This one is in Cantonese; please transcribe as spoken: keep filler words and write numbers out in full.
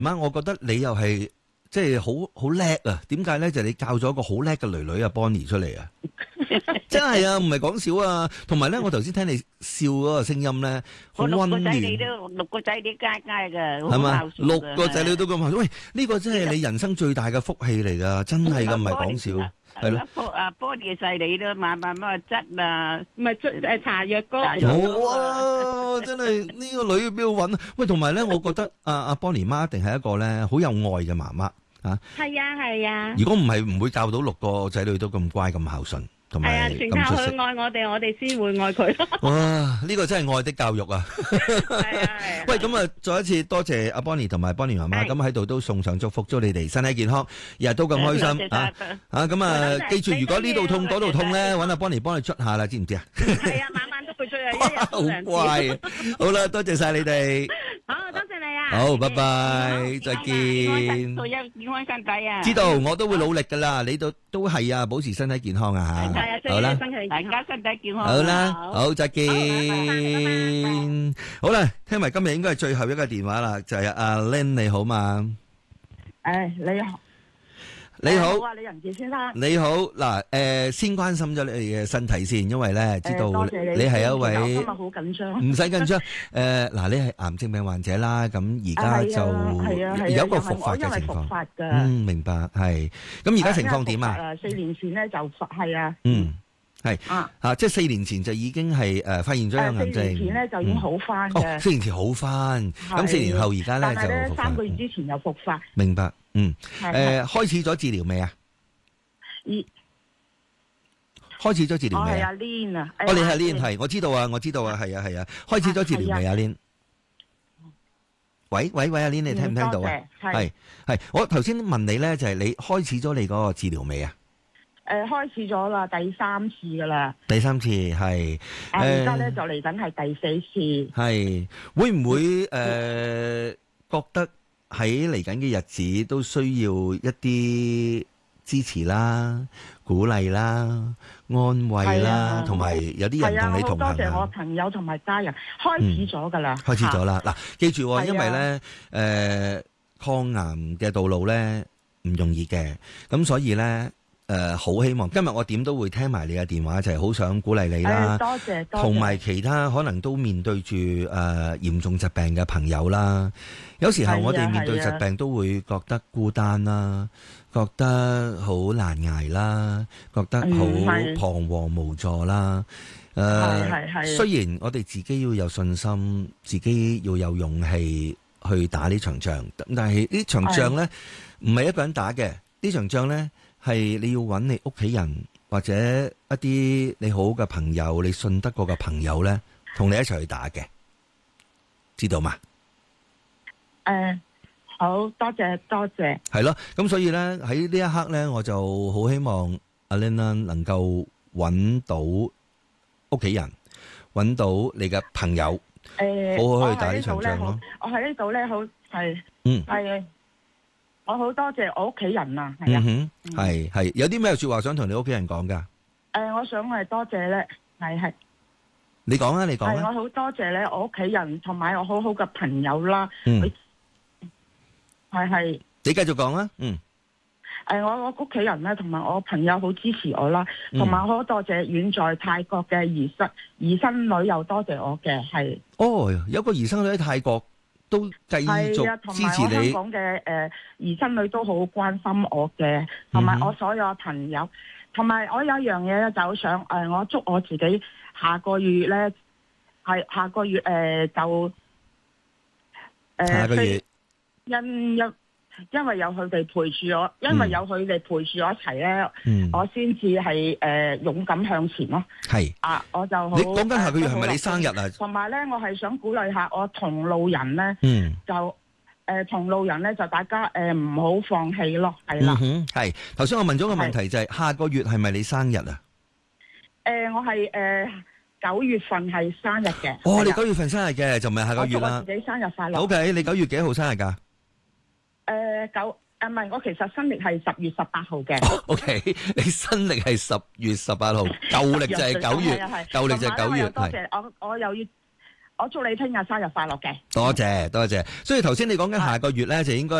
媽，我覺得你又係即係好好叻啊！點解咧？就係你教咗一個好叻嘅女女啊 Bonnie 出嚟啊！真係啊，唔係講笑啊！同埋咧，我頭先聽你笑嗰個聲音咧，好溫暖。 六個仔女都六個仔女佳佳嘅， 係嘛？六個仔女都咁好。喂，呢個真係你人生最大嘅福氣嚟㗎，真係㗎，唔係講笑。係咯。 波啊波啲細你都慢慢乜質啊，咪質誒茶藥哥。 好啊！真係呢個女要邊度揾啊？喂，同埋咧，我覺得阿阿 Bonnie 媽一定係一個咧好有愛嘅媽媽啊。 係啊係啊。如果唔係，唔會教到六個仔女都咁乖咁孝順。係啊， 全靠佢愛我哋，我哋先會愛佢。 哇！呢個真係愛的教育啊！ 係啊係啊。喂， 咁啊，再一次多謝阿 Bonnie 同埋 Bonnie 媽媽，咁喺度都送上祝福，祝你哋身體健康，日日都咁開心啊！啊，咁啊，記住，如果呢度痛嗰度痛咧，揾阿 Bonnie 幫你捽下啦，知唔知啊？係啊，晚晚都會捽啊，一日好乖。好啦，多謝晒你哋。 好，多謝你啊。 好，拜拜，再見。 做一健康身體啊！ 知道，我都會努力噶啦，你都都係啊，保持身體健康啊吓。好啦， 大家身體健康。 好啦，好，再見。好啦，聽埋今日應該係最後一個電話啦，就係阿 Lin 你好嘛？ 誒，你好。 你好， 啊，李仁杰先生。 你好，嗱，誒，先關心咗你嘅身體先，因為咧知道你係一位， 今日好緊張， 唔使緊張。誒，嗱，你係癌症病患者啦，咁而家就有一個復發嘅情況。嗯，明白，係。咁而家情況點啊？ 誒，四年前咧就係啊。 嗯，係。啊啊，即係四年前就已經係誒發現咗有癌症。 四年前咧就已經好翻嘅。 哦，四年前好翻，咁四年後而家咧就復發。但係咧三個月之前又復發。 明白。嗯，誒，開始咗治療未啊？ 咦， 開始咗治療未啊？ 我係阿 Lin 啊， 哦，你係 Lin 係，我知道啊，我知道啊，係啊係啊，開始咗治療未啊 Lin？喂喂喂，阿 Lin，你聽唔聽到啊？係係，我頭先問你咧，就係你開始咗你嗰個治療未啊？ 誒，開始咗啦，第三次噶啦。 第三次係， 而家咧就嚟緊係第四次。係會唔會誒覺得？喺嚟緊嘅日子都需要一啲支持啦、鼓勵啦、安慰啦，同埋有啲人同你同行啊！ 多謝我朋友同埋家人，開始咗噶啦， 開始咗啦。嗱，記住，因為咧，誒，抗癌嘅道路咧唔容易嘅，咁所以咧。誒，好、呃、希望今日我點都會聽埋你嘅電話，就係、是、好想鼓勵你啦。 多謝，多謝。同埋其他可能都面對住誒嚴重疾病嘅朋友啦。有時候我哋面對疾病都會覺得孤單啦，覺得好難捱啦，覺得好彷徨無助啦。誒、呃，雖然我哋自己要有信心，自己要有勇氣去打呢場仗，但係呢場仗呢，唔係一個人打嘅，呢場仗呢。係你要揾你屋企人或者一啲你好嘅朋友，你信得過嘅朋友咧，同你一齊去打嘅，知道嘛？ 誒、呃，好多謝多謝。係咯，咁所以咧喺呢一刻咧，我就好希望阿 Lin 能夠揾到屋企人，揾到你嘅朋友，誒、呃，好好去打呢場仗咯。 我喺呢度咧，好係， 嗯， 係。我好多謝我屋企人啊，係啊， 係係、嗯、有啲咩說話想同你屋企人講噶？誒、 呃，我想係多謝咧，係係， 你講啊，你講啊， 我好多謝咧，我屋企人同埋我好好嘅朋友啦，嗯，係係，你繼續講啊，嗯， 誒、呃，我我屋企人咧同埋我朋友好支持我啦，同埋好多謝遠在泰國嘅姨甥姨甥女又多謝我嘅，係， 哦，有個姨甥女喺泰國。都繼續支持你。 香港嘅誒姨甥女都好關心我嘅，同埋我所有朋友，同埋、嗯、我有一樣嘢咧，就想誒、呃，我祝我自己下個月咧係下個月誒、呃、就誒、呃、 下個月因一。因為有佢哋陪住我，因為有佢哋陪住我一齊咧，嗯、我先至係誒勇敢向前咯。 係啊，我就好。 你講緊下個月係咪你生日啊？ 同埋咧，我係想鼓勵下我同路人咧， 嗯、 就誒、呃、同路人咧就大家誒唔好放棄咯，係啦。 係頭先我問咗個問題就係、是、下個月係咪你生日啊？誒、 呃，我係誒九月份係生日嘅。 哦，你九月份生日嘅就唔係下個月啦。 我祝我自己生日快樂。 O K，你九月幾號生日噶？ 誒，九誒唔係，我其實新曆係十月十八號嘅。 O K，你新曆係十月十八號，舊曆就係九月，舊曆就係九月。 多謝我，我又要我祝你聽日生日快樂嘅。 多謝多謝。所以頭先你講緊下個月咧，就應該